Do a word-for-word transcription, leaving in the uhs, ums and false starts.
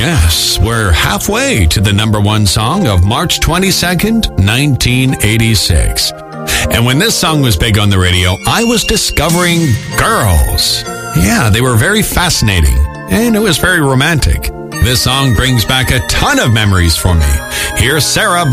Yes, we're halfway to the number one song of March twenty-second, nineteen eighty-six. And when this song was big on the radio, I was discovering girls. Yeah, they were very fascinating, and it was very romantic. This song brings back a ton of memories for me. Here's Sarah